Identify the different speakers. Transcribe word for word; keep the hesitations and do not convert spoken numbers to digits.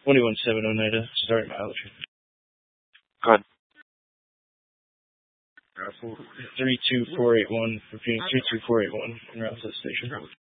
Speaker 1: twenty-one seven Oneida, starting mileage.
Speaker 2: Go ahead.
Speaker 1: three two four eight one, repeating three two four eight one, en route to the station.